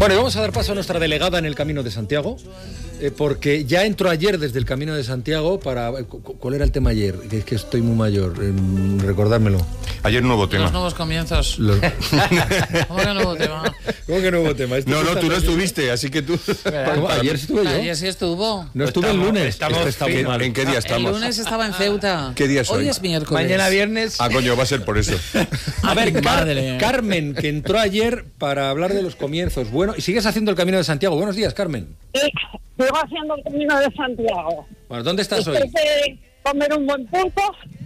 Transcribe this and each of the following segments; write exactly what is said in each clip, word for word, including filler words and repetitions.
Bueno, y vamos a dar paso a nuestra delegada en el Camino de Santiago, eh, porque ya entró ayer desde el Camino de Santiago para... ¿Cuál era el tema ayer? Que es que estoy muy mayor, eh, recordármelo. Ayer nuevo tema. Los nuevos comienzos. Los... ¿Cómo que nuevo tema? ¿Cómo que nuevo tema? Este no, no, tú no estuviste, así que tú... Ayer estuve yo. Ayer sí estuvo. No estuve el lunes. Estamos, está muy mal. ¿En qué día estamos? El lunes estaba en Ceuta. ¿Qué día es hoy? Hoy es miércoles. Mañana viernes. Ah, coño, va a ser por eso. A ver, Car Madre. Carmen, que entró ayer para hablar de los comienzos. Bueno, y sigues haciendo el Camino de Santiago. Buenos días, Carmen. Sí, sigo haciendo el Camino de Santiago. Bueno, ¿dónde estás hoy? Después de comer un buen pulpo,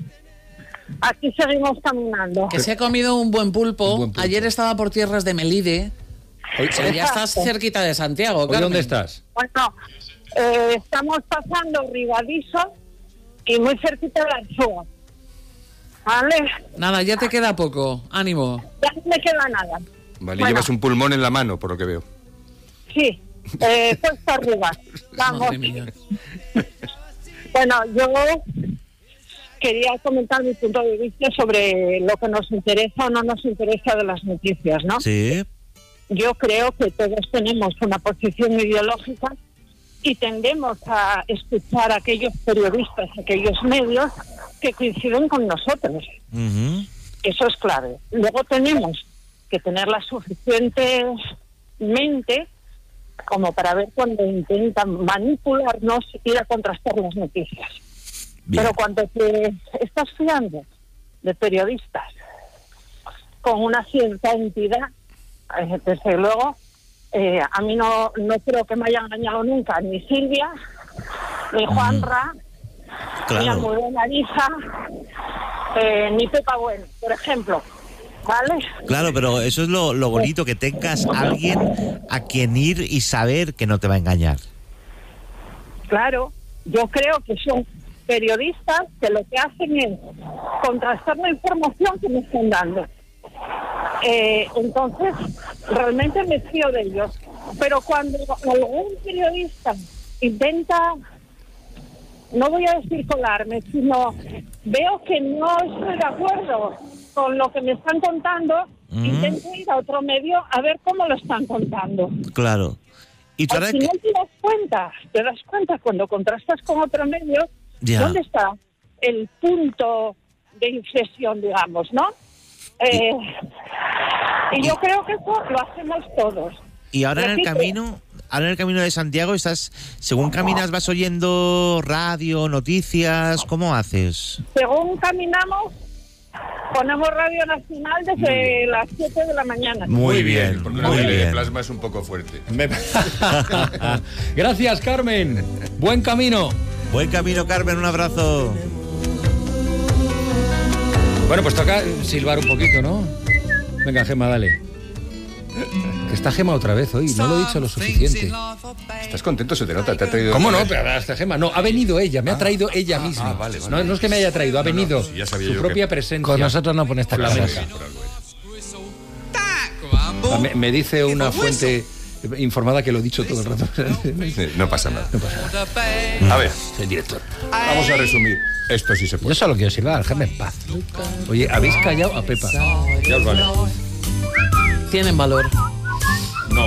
aquí seguimos caminando. Que se ha comido un buen pulpo. Un buen pulpo. Ayer estaba por tierras de Melide. Hoy, O sea, ya estás cerquita de Santiago, ¿hoy Carmen. dónde estás? Bueno, eh, estamos pasando Ribadizo y muy cerquita de Arzúa. ¿Vale? Nada, ya te queda poco. Ánimo. Ya no me queda nada. Vale, Bueno. llevas un pulmón en la mano, por lo que veo. Sí, eh, puesto arriba. Vamos. Madre mía. Bueno, yo quería comentar mi punto de vista sobre lo que nos interesa o no nos interesa de las noticias, ¿no? Sí. Yo creo que todos tenemos una posición ideológica y tendemos a escuchar a aquellos periodistas, a aquellos medios que coinciden con nosotros. Uh-huh. Eso es clave. Luego tenemos que tener la suficiente mente como para ver cuando intentan manipularnos y ir a contrastar las noticias. Bien. Pero cuando te estás fiando de periodistas con una cierta entidad, eh, desde luego, eh, a mí no, no creo que me haya engañado nunca ni Silvia, ni Juanra, Claro. ni Almudena Ariza, eh, ni Pepa Bueno, por ejemplo. ¿Vale? Claro, pero eso es lo, lo bonito, que tengas a alguien a quien ir y saber que no te va a engañar. Claro, yo creo que son periodistas que lo que hacen es contrastar la información que me están dando. Eh, entonces, realmente me fío de ellos. Pero cuando algún periodista intenta, no voy a decir colarme, sino veo que no estoy de acuerdo con lo que me están contando, Mm. intento ir a otro medio a ver cómo lo están contando. Claro. Y tú Al ahora final que- te das cuenta, te das cuenta cuando contrastas con otro medio, Ya. ¿dónde está el punto de inflexión, digamos, no? Eh, y yo creo que eso lo hacemos todos. y ahora en el Repite. camino, ahora en el camino de Santiago estás, según caminas vas oyendo radio, noticias, ¿cómo haces? Según caminamos, ponemos Radio Nacional desde las siete de la mañana. Muy bien, porque la muy tele de bien. plasma es un poco fuerte. Me- Gracias, Carmen. Buen camino. Buen camino, Carmen, un abrazo. Bueno, pues toca silbar un poquito, ¿no? Venga, Gema, dale. Que está Gema otra vez hoy, no lo he dicho lo suficiente. ¿Estás contento? Se te nota, te ha traído... ¿Cómo no? Pero hasta Gema, no, ha venido ella, me ha traído ella misma. ah, vale, vale. No, no es que me haya traído, ha No, no, venido sí, ya sabía su yo propia que- presencia. Con nosotros no pone esta Flamenca. cosa. Ah, Me, me dice una fuente informada que lo he dicho todo el rato. Sí, no pasa nada. No pasa nada. A ver, Soy director. vamos a resumir. Esto sí se Yo puede. solo quiero silbar, déjame en paz. Oye, habéis callado a Pepa. Ya os vale. Tienen valor. No.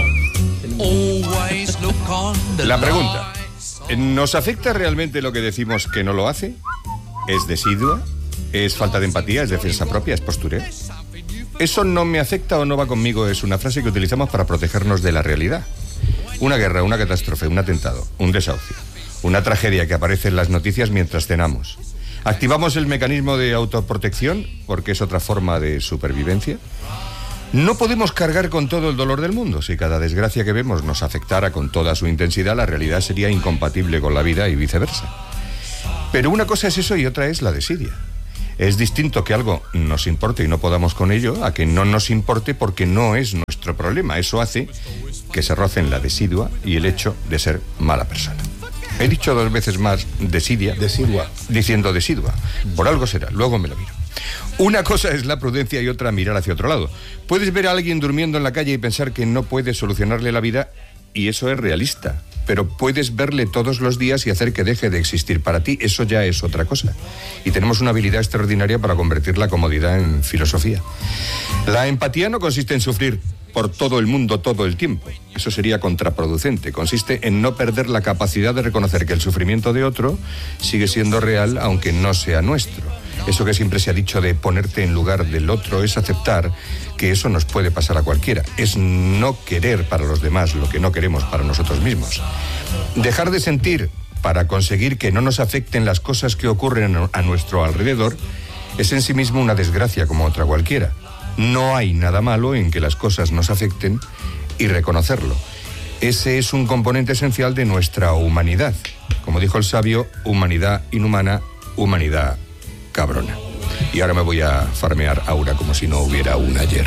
La pregunta. ¿Nos afecta realmente lo que decimos que no lo hace? ¿Es desidua? ¿Es falta de empatía? ¿Es defensa propia? ¿Es postureo? Eso no me afecta o no va conmigo es una frase que utilizamos para protegernos de la realidad. Una guerra, una catástrofe, un atentado, un desahucio, una tragedia que aparece en las noticias mientras cenamos. ¿Activamos el mecanismo de autoprotección porque es otra forma de supervivencia? No podemos cargar con todo el dolor del mundo. Si cada desgracia que vemos nos afectara con toda su intensidad, la realidad sería incompatible con la vida y viceversa. Pero una cosa es eso y otra es la desidia. Es distinto que algo nos importe y no podamos con ello a que no nos importe porque no es nuestro problema. Eso hace que se rocen la desidua y el hecho de ser mala persona. He dicho dos veces más desidia, Desidua. diciendo desidua. Por algo será, luego me lo miro. Una cosa es la prudencia y otra mirar hacia otro lado. Puedes ver a alguien durmiendo en la calle y pensar que no puedes solucionarle la vida, y eso es realista. Pero puedes verle todos los días y hacer que deje de existir para ti. Eso ya es otra cosa. Y tenemos una habilidad extraordinaria para convertir la comodidad en filosofía. La empatía no consiste en sufrir por todo el mundo todo el tiempo. Eso sería contraproducente. Consiste en no perder la capacidad de reconocer que el sufrimiento de otro sigue siendo real aunque no sea nuestro. Eso que siempre se ha dicho de ponerte en lugar del otro es aceptar que eso nos puede pasar a cualquiera. Es no querer para los demás lo que no queremos para nosotros mismos. Dejar de sentir para conseguir que no nos afecten las cosas que ocurren a nuestro alrededor es en sí mismo una desgracia como otra cualquiera. No hay nada malo en que las cosas nos afecten y reconocerlo. Ese es un componente esencial de nuestra humanidad. Como dijo el sabio, humanidad inhumana, humanidad cabrona. Y ahora me voy a farmear Aura como si no hubiera un ayer.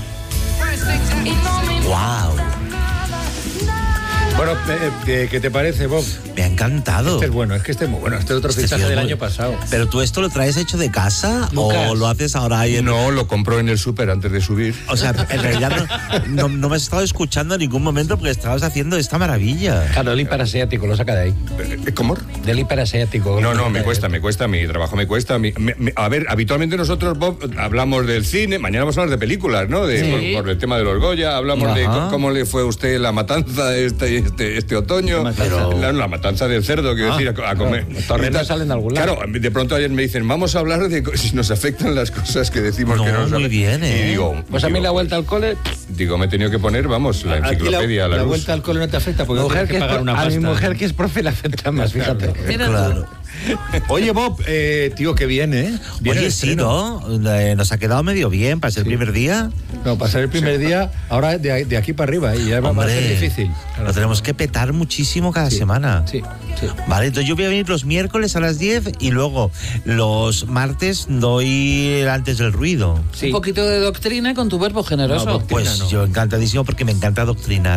¡Wow! Bueno, eh, ¿qué te parece, Bob? Me ha encantado. Este es bueno, es que este es muy bueno. Este es otro Este fichaje tío es del muy- año pasado. ¿Pero tú esto lo traes hecho de casa Lucas. o lo haces ahora ahí en... No, lo compró en el súper antes de subir. O sea, en realidad no, no, no me has estado escuchando en ningún momento porque estabas haciendo esta maravilla. Claro, el hiperasiático lo saca de ahí. Eh, ¿Cómo? Del hiperasiático. No, no, me cuesta, me cuesta, mi trabajo me cuesta. mi- me- me- a ver, habitualmente nosotros, Bob, hablamos del cine, mañana vamos a hablar de películas, ¿no? De, Sí. por, por el tema de los Goya, hablamos de Ajá. c- cómo le fue a usted la matanza este, este, este otoño. Pero- La, la matanza del cerdo, quiero Ah, decir, a, a comer. los torrendos Y tal. salen de algún lado. Claro, de pronto ayer me dicen, vamos a hablar de co- si nos afectan las cosas que decimos No, que nos muy afectan. bien, ¿eh? Y digo, Pues a mí digo, la vuelta al cole, Digo, me he tenido que poner, vamos, la A ti enciclopedia, la, la luz. vuelta al cole no te afecta porque mi no mujer tienes que que es pagar pro- una a pasta. mi mujer que es profe le afecta más, fíjate. Mira tú. Claro. Oye, Bob, eh, tío, que viene, ¿eh? Viene Oye, el sí, estreno. ¿no? Eh, Nos ha quedado medio bien para ser el primer día. No, pasar el primer día, ahora de, ahí- de aquí para arriba, y ya va a Hombre, ser difícil. lo tenemos que petar muchísimo cada Sí, semana. Sí, sí. Vale, entonces yo voy a venir los miércoles a las diez y luego los martes doy el antes del ruido. Sí. Un poquito de doctrina con tu verbo generoso. No, doctrina. Pues no. yo encantadísimo porque me encanta adoctrinar.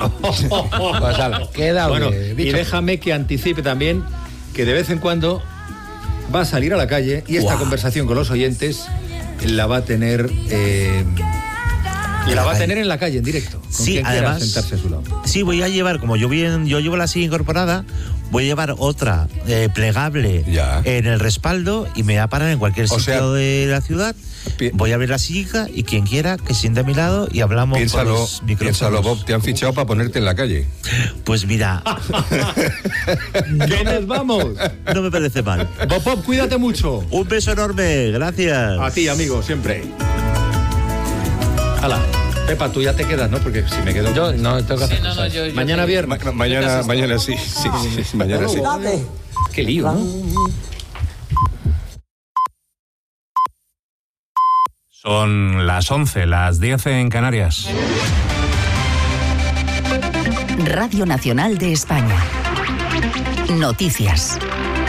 Pues ala, queda Bueno, eh, y dicho. déjame que anticipe también que de vez en cuando va a salir a la calle y esta Guau. conversación con los oyentes la va a tener eh, En la la va a calle. tener en la calle en directo, con Sí, quien quiera además- sentarse a su lado. Sí, voy a llevar, como yo, voy en- yo llevo la silla incorporada, voy a llevar otra eh, plegable Ya. en el respaldo y me voy a parar en cualquier O sitio sea, de la ciudad. pi- Voy a abrir la silla y quien quiera que se siente a mi lado y hablamos por Piénsalo, los micrófonos. piénsalo, Bob, te han fichado para ponerte en la calle. Pues mira, ¡Que nos vamos! no me parece mal. Bob, Bob, cuídate mucho. Un beso enorme, gracias. A ti, amigo, siempre. Hala, Pepa, tú ya te quedas, ¿no? Porque si me quedo... Yo no tengo que Sí, hacer no, no, cosas. yo- yo Mañana te- viernes. Ma- mañana, mañana sí, sí, sí, mañana sí. Qué lío, ¿no? Son las once, las diez en Canarias. Radio Nacional de España. Noticias.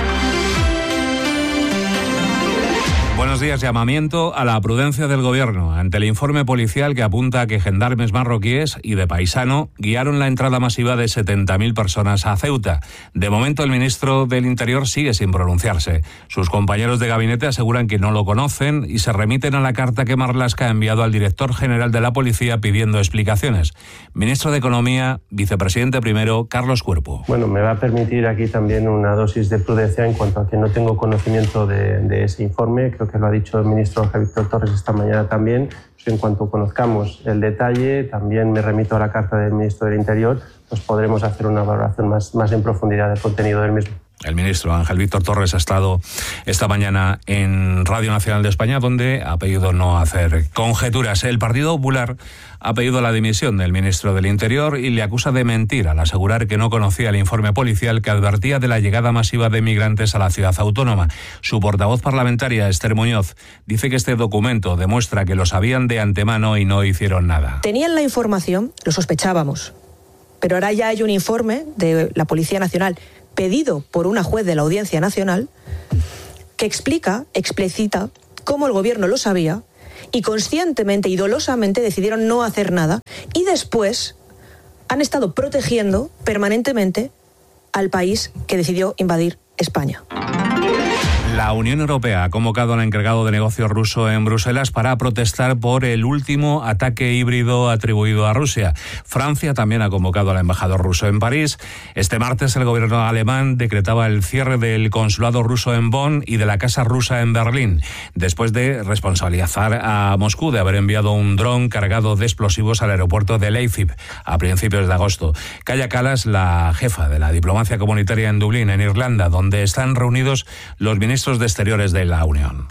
Buenos días. Llamamiento a la prudencia del Gobierno ante el informe policial que apunta a que gendarmes marroquíes y de paisano guiaron la entrada masiva de setenta mil personas a Ceuta. De momento, el ministro del Interior sigue sin pronunciarse. Sus compañeros de gabinete aseguran que no lo conocen y se remiten a la carta que Marlaska ha enviado al director general de la Policía pidiendo explicaciones. Ministro de Economía, vicepresidente primero, Carlos Cuerpo. Bueno, me va a permitir aquí también una dosis de prudencia en cuanto a que no tengo conocimiento de, de ese informe. Creo que lo ha dicho el ministro Ángel Víctor Torres esta mañana también. Pues en cuanto conozcamos el detalle, también me remito a la carta del ministro del Interior, pues podremos hacer una valoración más, más en profundidad del contenido del mismo. El ministro Ángel Víctor Torres ha estado esta mañana en Radio Nacional de España, donde ha pedido no hacer conjeturas. El Partido Popular ha pedido la dimisión del ministro del Interior y le acusa de mentir al asegurar que no conocía el informe policial que advertía de la llegada masiva de migrantes a la ciudad autónoma. Su portavoz parlamentaria, Esther Muñoz, dice que este documento demuestra que lo sabían de antemano y no hicieron nada. Tenían la información, lo sospechábamos, pero ahora ya hay un informe de la Policía Nacional pedido por una juez de la Audiencia Nacional que explica, explicita cómo el gobierno lo sabía y conscientemente y dolosamente decidieron no hacer nada y después han estado protegiendo permanentemente al país que decidió invadir España. La Unión Europea ha convocado al encargado de negocios ruso en Bruselas para protestar por el último ataque híbrido atribuido a Rusia. Francia también ha convocado al embajador ruso en París. Este martes el gobierno alemán decretaba el cierre del consulado ruso en Bonn y de la casa rusa en Berlín, después de responsabilizar a Moscú de haber enviado un dron cargado de explosivos al aeropuerto de Leipzig a principios de agosto. Kaja Kallas, la jefa de la diplomacia comunitaria en Dublín, en Irlanda, donde están reunidos los ministros de Exteriores de la Unión.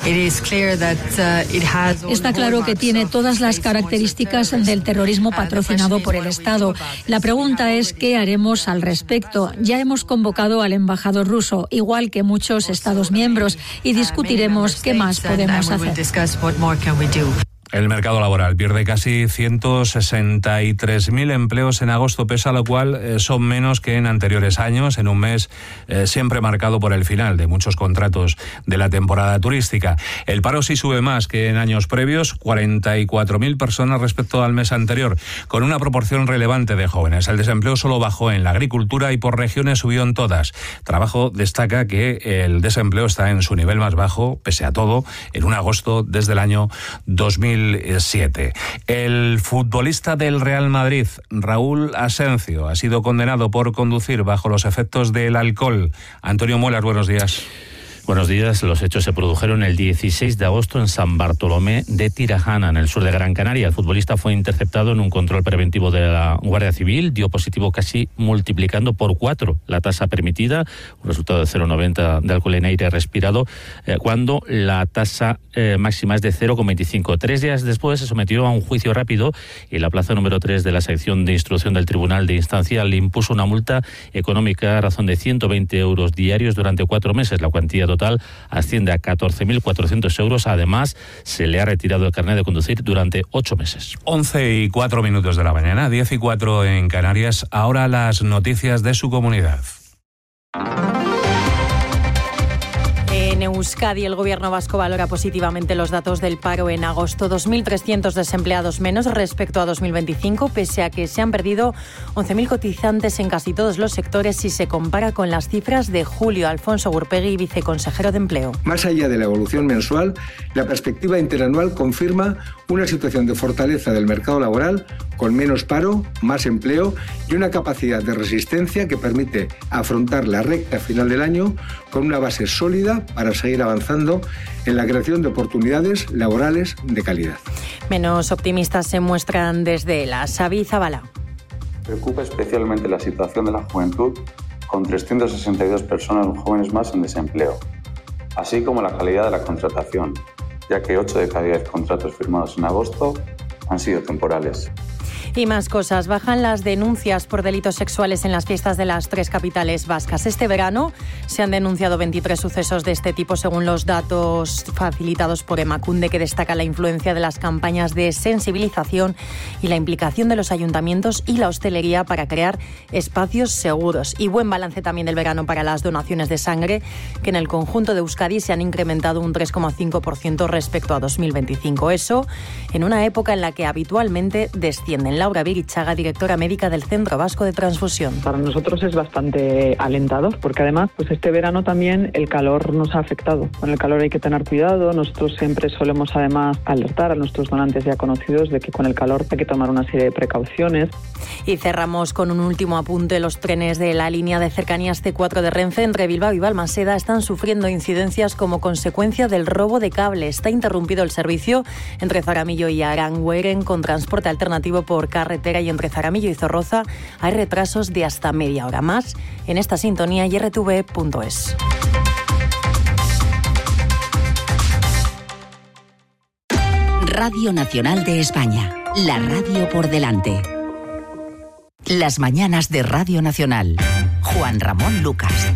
Está claro que tiene todas las características del terrorismo patrocinado por el Estado. La pregunta es ¿qué haremos al respecto? Ya hemos convocado al embajador ruso, igual que muchos Estados miembros, y discutiremos qué más podemos hacer. El mercado laboral pierde casi ciento sesenta y tres mil empleos en agosto, pese a lo cual eh, son menos que en anteriores años, en un mes eh, siempre marcado por el final de muchos contratos de la temporada turística. El paro sí sube más que en años previos, cuarenta y cuatro mil personas respecto al mes anterior, con una proporción relevante de jóvenes. El desempleo solo bajó en la agricultura y por regiones subió en todas. Trabajo destaca que el desempleo está en su nivel más bajo, pese a todo, en un agosto desde el año dos mil siete. El futbolista del Real Madrid, Raúl Asencio, ha sido condenado por conducir bajo los efectos del alcohol. Antonio Muelas, buenos días. Buenos días. Los hechos se produjeron el dieciséis de agosto en San Bartolomé de Tirajana, en el sur de Gran Canaria. El futbolista fue interceptado en un control preventivo de la Guardia Civil, dio positivo casi multiplicando por cuatro la tasa permitida, un resultado de cero coma noventa de alcohol en aire respirado, eh, cuando la tasa eh, máxima es de cero coma veinticinco. Tres días después se sometió a un juicio rápido y la plaza número tres de la sección de instrucción del Tribunal de Instancia le impuso una multa económica a razón de ciento veinte euros diarios durante cuatro meses. La cuantía total total asciende a catorce mil cuatrocientos euros. Además, se le ha retirado el carnet de conducir durante ocho meses. once y cuatro minutos de la mañana, diez y cuatro en Canarias. Ahora las noticias de su comunidad. En Euskadi, el gobierno vasco valora positivamente los datos del paro en agosto. dos mil trescientos desempleados menos respecto a dos mil veinticinco, pese a que se han perdido once mil cotizantes en casi todos los sectores si se compara con las cifras de julio. Alfonso Gurpegui, viceconsejero de Empleo. Más allá de la evolución mensual, la perspectiva interanual confirma una situación de fortaleza del mercado laboral, con menos paro, más empleo y una capacidad de resistencia que permite afrontar la recta final del año con una base sólida para seguir avanzando en la creación de oportunidades laborales de calidad. Menos optimistas se muestran desde la Xavi Zabala. Preocupa especialmente la situación de la juventud, con trescientas sesenta y dos personas jóvenes más en desempleo, así como la calidad de la contratación, ya que ocho de cada diez contratos firmados en agosto han sido temporales. Y más cosas. Bajan las denuncias por delitos sexuales en las fiestas de las tres capitales vascas. Este verano se han denunciado veintitrés sucesos de este tipo, según los datos facilitados por Emakunde, que destaca la influencia de las campañas de sensibilización y la implicación de los ayuntamientos y la hostelería para crear espacios seguros. Y buen balance también del verano para las donaciones de sangre, que en el conjunto de Euskadi se han incrementado un tres coma cinco por ciento respecto a dos mil veinticinco. Eso en una época en la que habitualmente descienden. Laura Virichaga, directora médica del Centro Vasco de Transfusión. Para nosotros es bastante alentador, porque además pues este verano también el calor nos ha afectado. Con el calor hay que tener cuidado. Nosotros siempre solemos además alertar a nuestros donantes ya conocidos de que con el calor hay que tomar una serie de precauciones. Y cerramos con un último apunte. Los trenes de la línea de cercanías C cuatro de Renfe entre Bilbao y Balmaseda están sufriendo incidencias como consecuencia del robo de cable. Está interrumpido el servicio entre Zaramillo y Arangueren con transporte alternativo por carretera, y entre Zaramillo y Zorroza hay retrasos de hasta media hora. Más en esta sintonía y r t v punto es. Radio Nacional de España, la radio por delante. Las mañanas de Radio Nacional. Juan Ramón Lucas.